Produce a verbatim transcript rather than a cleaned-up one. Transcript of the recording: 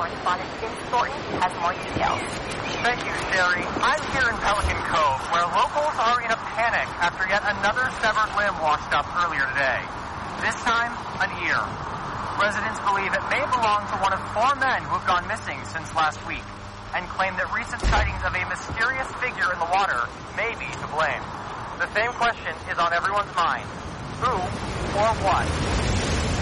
correspondent Vince Thornton has more details. Thank you, Sherry. I'm here in Pelican Cove, where locals are in a panic after yet another severed limb washed up earlier today. This time, an ear. Residents believe it may belong to one of four men who have gone missing since last week, and claim that recent sightings of a mysterious figure in the water may be to blame. The same question is on everyone's mind. Who or what?